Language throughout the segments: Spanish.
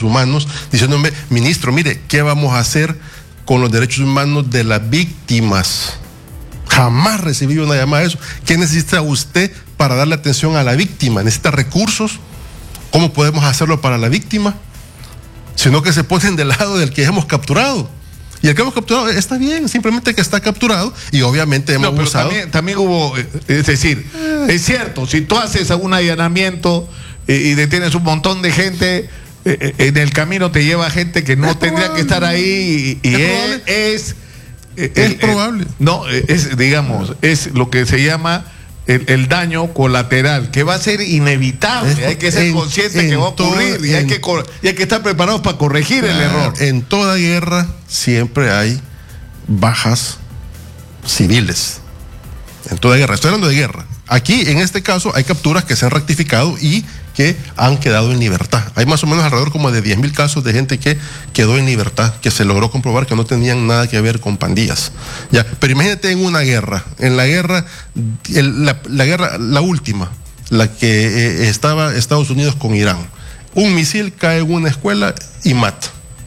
Derechos Humanos, diciéndome, ministro, mire, ¿qué vamos a hacer con los derechos humanos de las víctimas? Jamás recibí una llamada de eso. ¿Qué necesita usted para darle atención a la víctima? ¿Necesita recursos? ¿Cómo podemos hacerlo para la víctima? Sino que se ponen del lado del que hemos capturado. Y el que hemos capturado está bien, simplemente que está capturado y obviamente hemos usado. También hubo, es decir, es cierto, si tú haces un allanamiento y detienes un montón de gente, en el camino te lleva gente que no tendría que estar ahí y es probable. No, digamos, es lo que se llama el daño colateral, que va a ser inevitable. Hay que ser consciente que va a ocurrir y hay que estar preparados para corregir el error. En toda guerra siempre hay bajas civiles. En toda guerra, estoy hablando de guerra. Aquí, en este caso, hay capturas que se han rectificado y que han quedado en libertad. Hay más o menos alrededor como de 10,000 casos de gente que quedó en libertad, que se logró comprobar que no tenían nada que ver con pandillas. Ya, pero imagínate en una guerra, en la guerra, la guerra, la última, la que estaba Estados Unidos con Irán. Un misil cae en una escuela y mata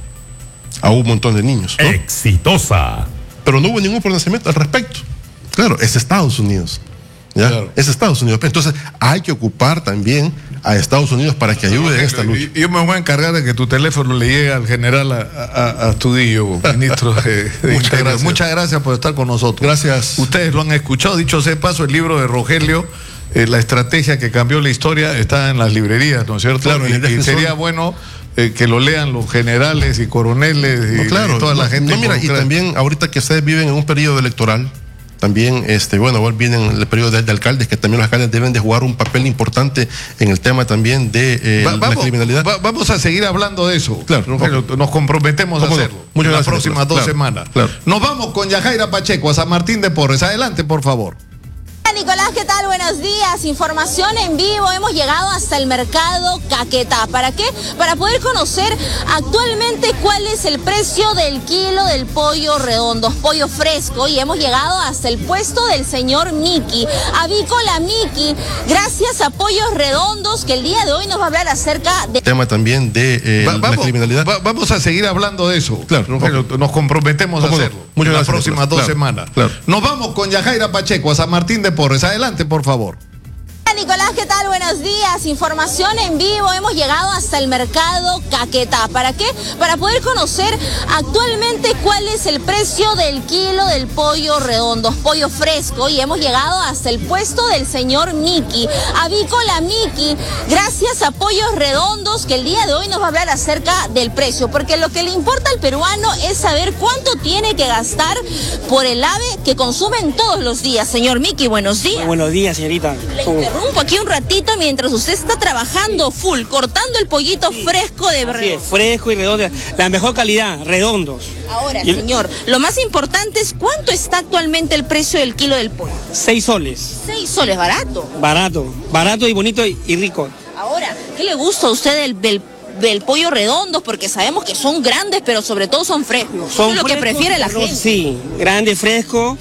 a un montón de niños, ¿no? Exitosa. Pero no hubo ningún pronunciamiento al respecto. Claro, es Estados Unidos. ¿Ya? Claro. Es Estados Unidos. Entonces hay que ocupar también a Estados Unidos para que ayude en esta lucha. Yo me voy a encargar de que tu teléfono le llegue al general Astudillo, ministro de Interior. Muchas gracias por estar con nosotros. Gracias. Ustedes lo han escuchado, dicho sea de paso, el libro de Rogelio, La estrategia que cambió la historia, está en las librerías, ¿no es cierto? Claro, y sería bueno que lo lean los generales y coroneles y toda la gente. No, mira, y también ahorita que ustedes viven en un periodo electoral, también, bueno, viene el periodo de alcaldes, que también los alcaldes deben de jugar un papel importante en el tema también de la criminalidad. Vamos a seguir hablando de eso. Claro. Nos comprometemos a hacerlo. Muchas las gracias, próximas 2 semanas. Claro. Nos vamos con Yajaira Pacheco a San Martín de Porres. Adelante, por favor. Nicolás, ¿qué tal? Buenos días. Información en vivo. Hemos llegado hasta el mercado Caquetá. ¿Para qué? Para poder conocer actualmente cuál es el precio del kilo del pollo redondo, pollo fresco. Y hemos llegado hasta el puesto del señor Miki, Avícola Miki. Gracias a Pollos Redondos, que el día de hoy nos va a hablar acerca de tema también de la criminalidad. Vamos a seguir hablando de eso. Claro. Nos comprometemos a hacerlo. Muchas las gracias, próximas 2 semanas. Claro. Nos vamos con Yajaira Pacheco a San Martín de Porres. Adelante, por favor. Nicolás, ¿qué tal? Buenos días. Información en vivo. Hemos llegado hasta el mercado Caquetá. ¿Para qué? Para poder conocer actualmente cuál es el precio del kilo del pollo redondo, pollo fresco. Y hemos llegado hasta el puesto del señor Miki, Avícola Miki. Gracias a Pollos Redondos, que el día de hoy nos va a hablar acerca del precio. Porque lo que le importa al peruano es saber cuánto tiene que gastar por el ave que consumen todos los días. Señor Miki, buenos días. Buenos días, señorita. Le interrumpo aquí un ratito mientras usted está trabajando full, cortando el pollito fresco de verdad. Fresco y redondo, la mejor calidad, redondos. Ahora, señor, lo más importante es cuánto está actualmente el precio del kilo del pollo. 6 soles. 6 soles, barato. Barato y bonito y rico. Ahora, ¿qué le gusta a usted del pollo redondo? Porque sabemos que son grandes, pero sobre todo son frescos. Es lo que prefiere la gente. Sí, grande, fresco.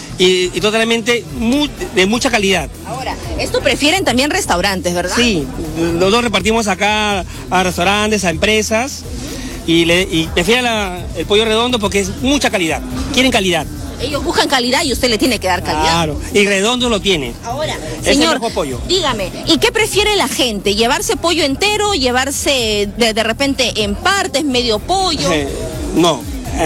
Y totalmente de mucha calidad. Ahora, esto prefieren también restaurantes, ¿verdad? Sí, nosotros repartimos acá a restaurantes, a empresas, y prefieren el pollo redondo porque es mucha calidad, quieren calidad. Ellos buscan calidad y usted le tiene que dar calidad. Claro, y redondo lo tiene. Ahora, señor, dígame, ¿y qué prefiere la gente? ¿Llevarse pollo entero, llevarse de repente en partes, medio pollo? No.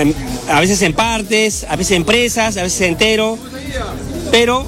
A veces en partes, a veces en presas, a veces entero, pero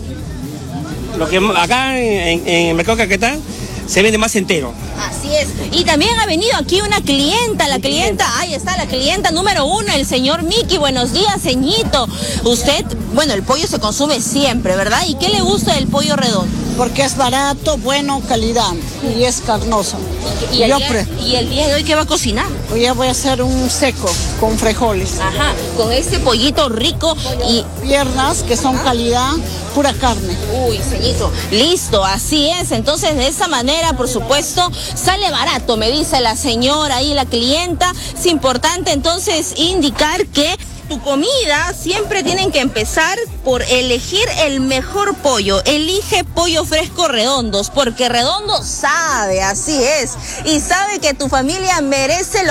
lo que acá en el mercado Caquetá se vende más entero. Así es. Y también ha venido aquí una clienta, ahí está la clienta número 1, el señor Miki. Buenos días, ceñito. Usted, bueno, el pollo se consume siempre, ¿verdad? ¿Y qué le gusta del pollo redondo? Porque es barato, bueno, calidad y es carnoso. ¿Y el día de hoy qué va a cocinar? Hoy ya voy a hacer un seco con frijoles. Ajá, con este pollito rico y piernas que son calidad, pura carne. Uy, ceñito, listo, así es. Entonces, de esa manera, por supuesto, sale barato, me dice la señora y la clienta. Es importante entonces indicar que tu comida siempre tienen que empezar por elegir el mejor pollo. Elige Pollo Fresco Redondos, porque redondo sabe, así es. Y sabe que tu familia merece